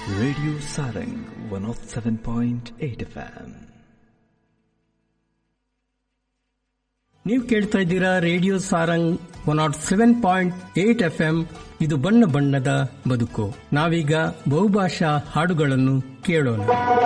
Radio Sarang 107.8 FM. ನೀವು ಕೇಳ್ತಾ ಇದ್ದೀರಾ ರೇಡಿಯೋ ಸಾರಂಗ್ 107.8 FM. ಇದು ಬಣ್ಣ ಬಣ್ಣದ ಬದುಕು. ನಾವೀಗ ಬಹುಭಾಷಾ ಹಾಡುಗಳನ್ನು ಕೇಳೋಣ.